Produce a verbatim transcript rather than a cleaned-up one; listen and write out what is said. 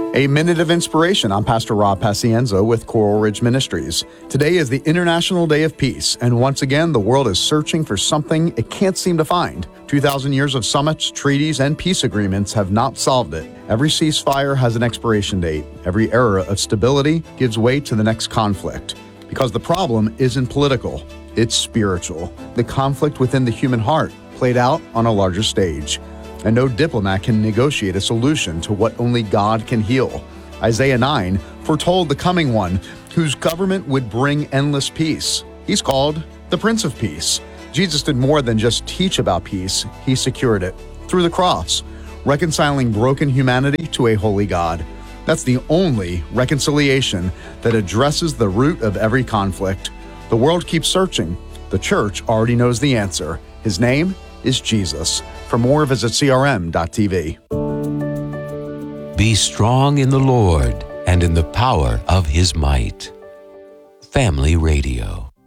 A Minute of Inspiration. I'm Pastor Rob Pacienza with Coral Ridge Ministries. Today is the International Day of Peace, and once again, the world is searching for something it can't seem to find. two thousand years of summits, treaties, and peace agreements have not solved it. Every ceasefire has an expiration date. Every era of stability gives way to the next conflict. Because the problem isn't political, it's spiritual. The conflict within the human heart, played out on a larger stage. And no diplomat can negotiate a solution to what only God can heal. Isaiah nine foretold the coming one whose government would bring endless peace. He's called the Prince of Peace. Jesus did more than just teach about peace. He secured it through the cross, reconciling broken humanity to a holy God. That's the only reconciliation that addresses the root of every conflict. The world keeps searching. The church already knows the answer. His name is Jesus. For more, visit C R M dot T V. Be strong in the Lord and in the power of His might. Family Radio.